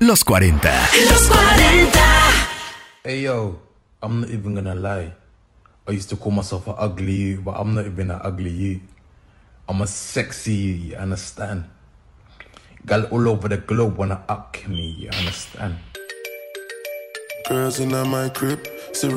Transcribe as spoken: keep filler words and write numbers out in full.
Los cuarenta. Los cuarenta. Hey yo, I'm not even gonna lie. I used to call myself an ugly you, but I'm not even an ugly you. I'm a sexy you, you understand? Gal all over the globe wanna up me, you understand? Girls in my crib,